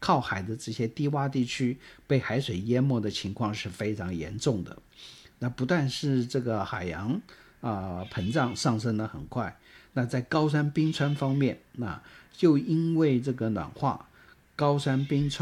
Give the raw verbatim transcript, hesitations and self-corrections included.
靠海的这些低洼地区被海水淹没的情况是非常严重的。那不但是这个海洋啊、呃、膨胀上升得很快，那在高山冰川方面，那就因为这个暖化，高山冰川